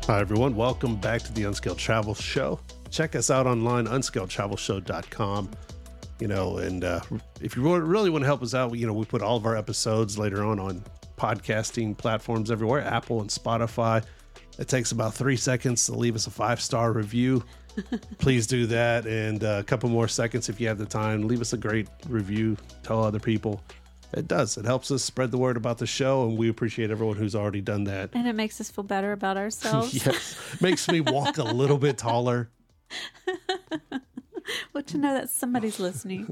Hi, everyone. Welcome back to the Unskilled Travel Show. Check us out online, unscaled.travelshow.com. And if you really want to help us out, we put all of our episodes later on podcasting platforms everywhere, Apple and Spotify. It takes about 3 seconds to leave us a 5-star review. Please do that. And a couple more seconds if you have the time. Leave us a great review. Tell other people. It does. It helps us spread the word about the show, and we appreciate everyone who's already done that. And it makes us feel better about ourselves. Yes. Makes me walk a little bit taller. Well, to know that somebody's listening.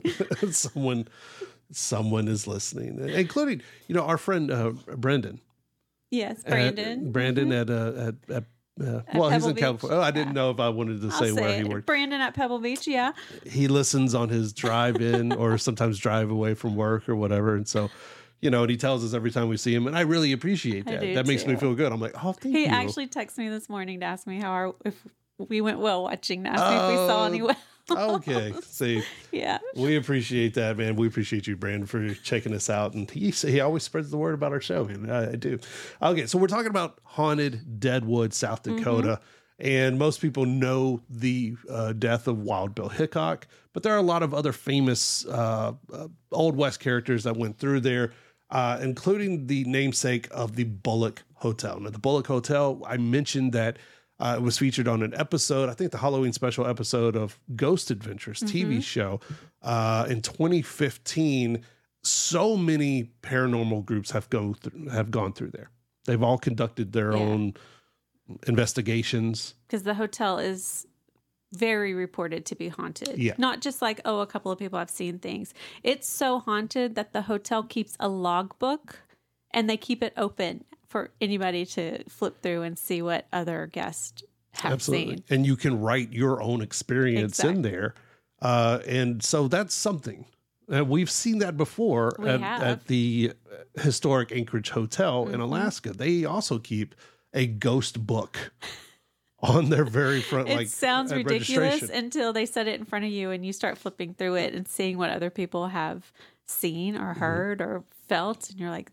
Someone is listening, including, our friend Brendan. Yes, Brandon. Brandon at he's in California. I didn't know if I wanted to say where he worked. Brandon at Pebble Beach, yeah. He listens on his drive in or sometimes drive away from work or whatever. And so, and he tells us every time we see him, and I really appreciate that. That makes me feel good. I'm like, oh, thank you. He actually texted me this morning to ask me if we went whale watching, to ask me if we saw any whales. Okay. See, yeah, we appreciate that, man. We appreciate you, Brandon, for checking us out. And he always spreads the word about our show, man. I do. Okay. So we're talking about haunted Deadwood, South Dakota. And most people know the death of Wild Bill Hickok, but there are a lot of other famous Old West characters that went through there, including the namesake of the Bullock Hotel. Now, the Bullock Hotel, I mentioned that it was featured on an episode, I think the Halloween special episode of Ghost Adventures TV show in 2015. So many paranormal groups have gone through there. They've all conducted their own investigations. Because the hotel is very reported to be haunted. Yeah. Not just like, a couple of people have seen things. It's so haunted that the hotel keeps a logbook and they keep it open for anybody to flip through and see what other guests have seen. And you can write your own experience in there. And so that's something. We've seen that before at the historic Anchorage Hotel in Alaska. They also keep a ghost book on their very front. It sounds ridiculous until they set it in front of you and you start flipping through it and seeing what other people have seen or heard or felt. And you're like,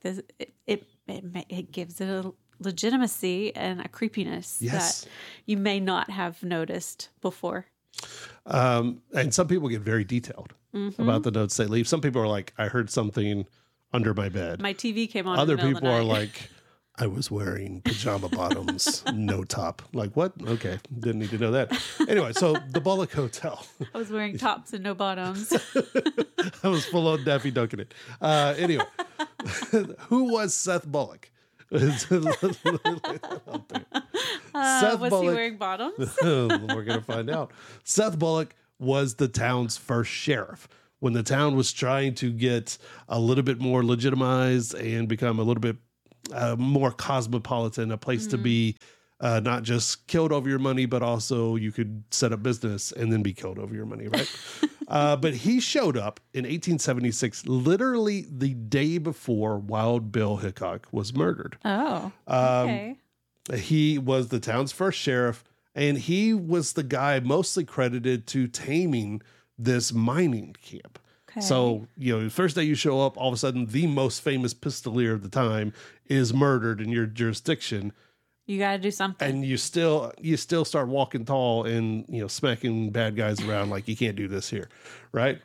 it gives it a legitimacy and a creepiness that you may not have noticed before. And some people get very detailed about the notes they leave. Some people are like, I heard something under my bed. My TV came on. Other people are like, I was wearing pajama bottoms, no top. Like, what? Okay. Didn't need to know that. Anyway, so the Bullock Hotel. I was wearing tops and no bottoms. I was full on Daffy Duncan it. Anyway, who was Seth Bullock? Was Bullock, he wearing bottoms? We're going to find out. Seth Bullock was the town's first sheriff. When the town was trying to get a little bit more legitimized and become a little bit more cosmopolitan, a place to be not just killed over your money, but also you could set up business and then be killed over your money, right? But he showed up in 1876, literally the day before Wild Bill Hickok was murdered. Oh, okay. He was the town's first sheriff, and he was the guy mostly credited to taming this mining camp. Okay. So, the first day you show up, all of a sudden, the most famous pistolier of the time is murdered in your jurisdiction. You got to do something. And you still start walking tall and, smacking bad guys around like you can't do this here, right?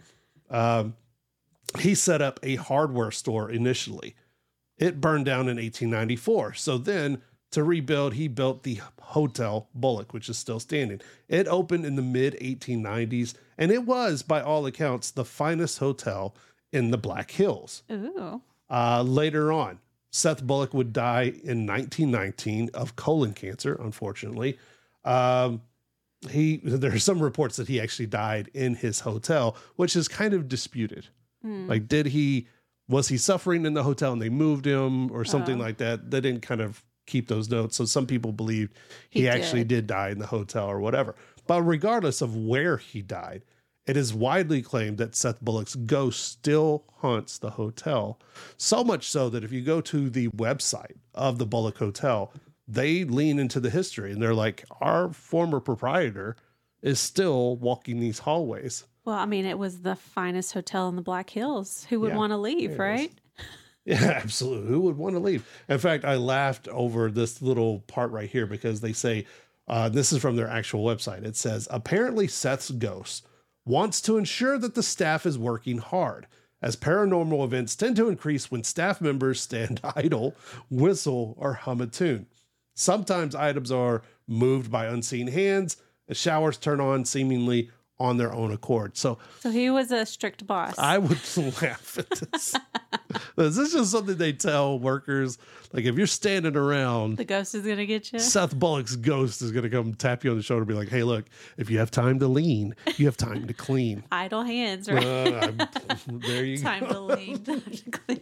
He set up a hardware store initially. It burned down in 1894. So then to rebuild, he built the Hotel Bullock, which is still standing. It opened in the mid-1890s, and it was, by all accounts, the finest hotel in the Black Hills. Ooh. Later on, Seth Bullock would die in 1919 of colon cancer, unfortunately. There are some reports that he actually died in his hotel, which is kind of disputed. Like, was he suffering in the hotel and they moved him or something like that? They didn't kind of keep those notes. So some people believed he actually did die in the hotel or whatever. But regardless of where he died, it is widely claimed that Seth Bullock's ghost still haunts the hotel. So much so that if you go to the website of the Bullock Hotel, they lean into the history and they're like, our former proprietor is still walking these hallways. Well, I mean, it was the finest hotel in the Black Hills. Who would want to leave, right? Yeah, absolutely. Who would want to leave? In fact, I laughed over this little part right here because they say, this is from their actual website. It says, apparently Seth's ghost wants to ensure that the staff is working hard, as paranormal events tend to increase when staff members stand idle, whistle, or hum a tune. Sometimes items are moved by unseen hands, and showers turn on seemingly on their own accord. So he was a strict boss. I would laugh at this. This is just something they tell workers. Like, if you're standing around, the ghost is going to get you. Seth Bullock's ghost is going to come tap you on the shoulder and be like, hey, look, if you have time to lean, you have time to clean. Idle hands, right? There you time go. to lean, time to clean.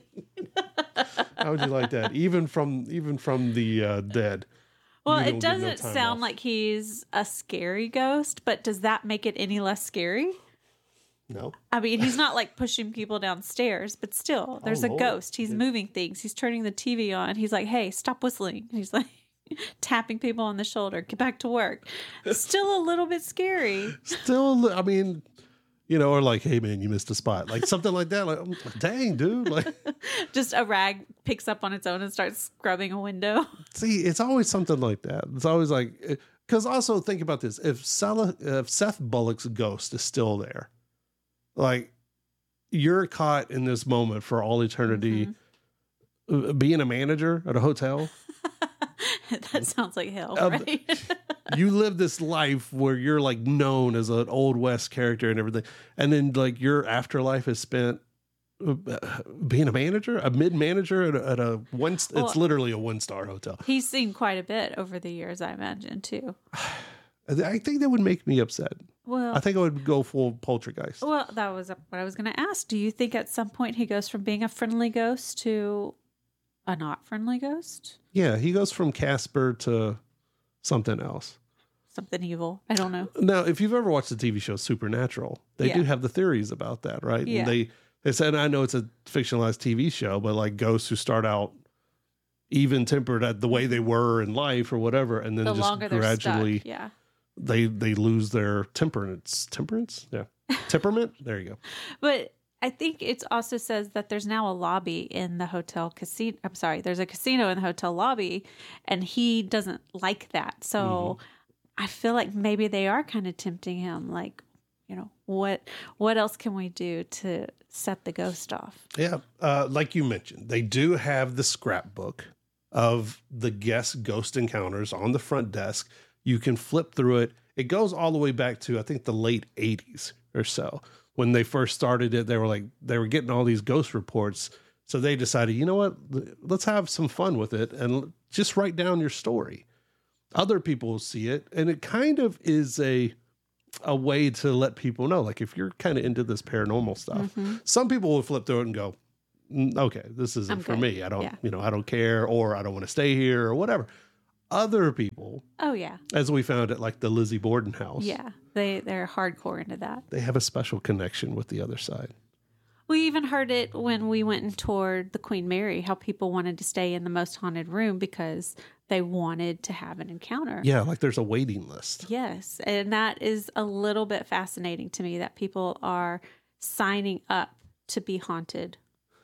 How would you like that? Even from the dead. Well, it doesn't sound like he's a scary ghost, but does that make it any less scary? No. I mean, he's not like pushing people downstairs, but still, there's a ghost. He's moving things. He's turning the TV on. He's like, hey, stop whistling. He's like tapping people on the shoulder. Get back to work. Still a little bit scary. Still, I mean, or like, hey, man, you missed a spot. Like something like that. Like, dang, dude. Like, just a rag picks up on its own and starts scrubbing a window. See, it's always something like that. It's always like, because also think about this. If Seth Bullock's ghost is still there, like, you're caught in this moment for all eternity, being a manager at a hotel. That sounds like hell, right? You live this life where you're like known as an Old West character and everything. And then like your afterlife is spent being a manager, a mid-manager at a one. It's literally a 1-star hotel. He's seen quite a bit over the years, I imagine, too. I think that would make me upset. Well, I think I would go full poltergeist. Well, that was what I was going to ask. Do you think at some point he goes from being a friendly ghost to a not friendly ghost? Yeah, he goes from Casper to something else. Something evil. I don't know. Now, if you've ever watched the TV show Supernatural, they do have the theories about that, right? Yeah. And they said, I know it's a fictionalized TV show, but like ghosts who start out even tempered at the way they were in life or whatever, and then the just gradually they lose their temperance. Yeah. Temperament? There you go. But I think it also says that there's now a lobby in the hotel casino. I'm sorry, there's a casino in the hotel lobby, and he doesn't like that. So I feel like maybe they are kind of tempting him. Like, what else can we do to set the ghost off? Yeah, like you mentioned, they do have the scrapbook of the guest ghost encounters on the front desk. You can flip through it. It goes all the way back to, I think, the late 80s or so. When they first started it, they were getting all these ghost reports. So they decided, you know what, let's have some fun with it and just write down your story. Other people will see it. And it kind of is a way to let people know, like, if you're kind of into this paranormal stuff, some people will flip through it and go, okay, this isn't for me. I don't, I don't care, or I don't want to stay here or whatever. Other people, as we found at like the Lizzie Borden house, they're hardcore into that. They have a special connection with the other side. We even heard it when we went and toured the Queen Mary, how people wanted to stay in the most haunted room because they wanted to have an encounter. Yeah, like there's a waiting list. Yes, and that is a little bit fascinating to me that people are signing up to be haunted.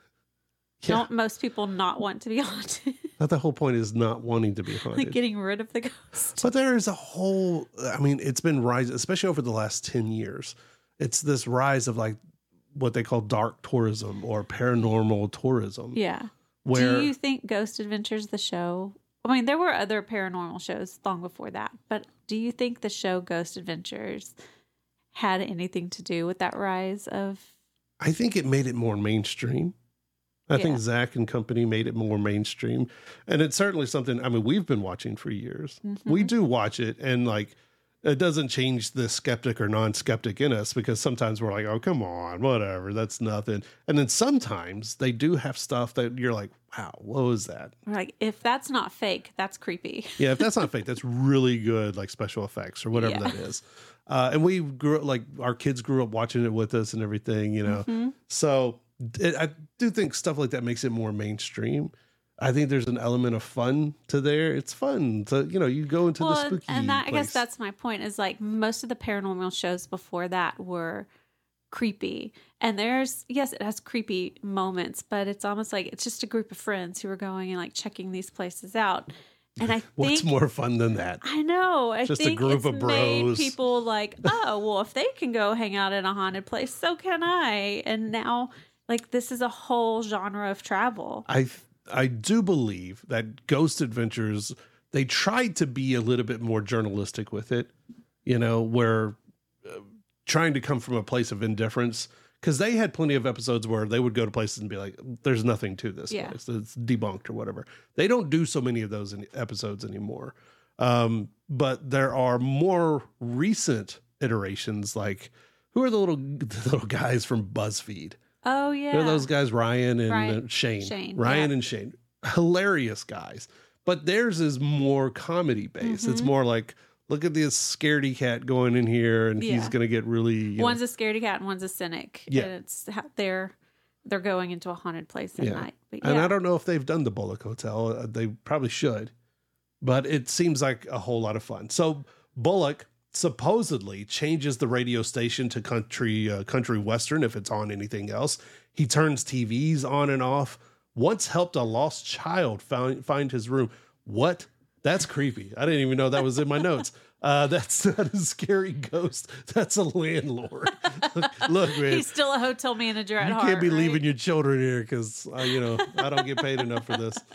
Yeah. Don't most people not want to be haunted? But the whole point is not wanting to be haunted. Like getting rid of the ghost. But there is a whole, it's been rising, especially over the last 10 years. It's this rise of like what they call dark tourism or paranormal tourism. Yeah. Do you think Ghost Adventures, the show, there were other paranormal shows long before that, but do you think the show Ghost Adventures had anything to do with that rise of? I think it made it more mainstream. I think Zach and company made it more mainstream. And it's certainly something, we've been watching for years. We do watch it, and like, it doesn't change the skeptic or non-skeptic in us, because sometimes we're like, oh, come on, whatever, that's nothing. And then sometimes they do have stuff that you're like, wow, what was that? Like, if that's not fake, that's creepy. Yeah, if that's not fake, that's really good, like special effects or whatever that is. And we grew up, like our kids grew up watching it with us and everything, So I do think stuff like that makes it more mainstream. I think there's an element of fun to there. It's fun to, you go into the spooky and place. I guess that's my point, is like most of the paranormal shows before that were creepy. And yes, it has creepy moments, but it's almost like it's just a group of friends who are going and like checking these places out. And I think what's more fun than that? I know. I just think a group of bros. Made people like, oh, well, if they can go hang out in a haunted place, so can I. And now, like, this is a whole genre of travel. I do believe that Ghost Adventures, they tried to be a little bit more journalistic with it, where trying to come from a place of indifference. Because they had plenty of episodes where they would go to places and be like, there's nothing to this place. It's debunked or whatever. They don't do so many of those episodes anymore. But there are more recent iterations, like, who are the little guys from BuzzFeed? Oh, yeah. They're those guys, Ryan and Shane. Ryan and Shane. Hilarious guys. But theirs is more comedy-based. It's more like, look at this scaredy cat going in here, and he's going to get really... One's a scaredy cat and one's a cynic. Yeah. And it's how they're going into a haunted place at night. But and I don't know if they've done the Bullock Hotel. They probably should. But it seems like a whole lot of fun. So Bullock supposedly changes the radio station to country western if it's on anything else. He turns TVs on and off. Once helped a lost child find his room. What? That's creepy. I didn't even know that was in my notes. That's not a scary ghost. That's a landlord. Look, man. He's still a hotel manager at heart. You can't be leaving your children here because, I don't get paid enough for this.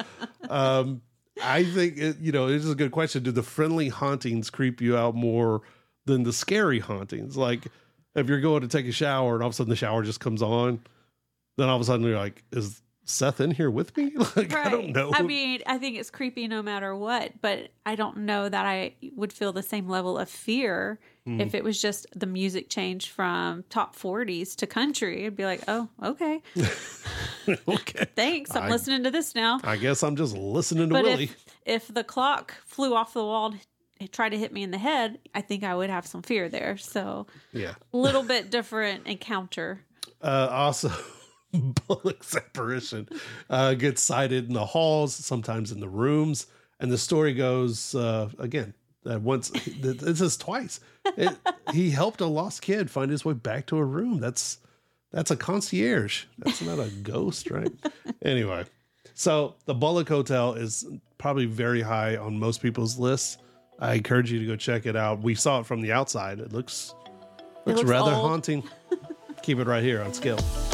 I think, it is a good question. Do the friendly hauntings creep you out more than the scary hauntings? Like, if you're going to take a shower and all of a sudden the shower just comes on, then all of a sudden you're like, is Seth in here with me? Like, right. I don't know. I mean, I think it's creepy no matter what, but I don't know that I would feel the same level of fear if it was just the music changed from top 40s to country. I'd be like, oh, okay. Okay. Thanks. I'm listening to this now. I guess I'm just listening to Willie. If the clock flew off the wall and tried to hit me in the head, I think I would have some fear there. So a little bit different encounter. Also, Bullock's apparition gets sighted in the halls, sometimes in the rooms, and the story goes again that once this is twice. He helped a lost kid find his way back to a room. That's a concierge. That's not a ghost, right? Anyway, so the Bullock Hotel is probably very high on most people's lists. I encourage you to go check it out. We saw it from the outside. It looks rather old. haunting. Keep it right here on Skill.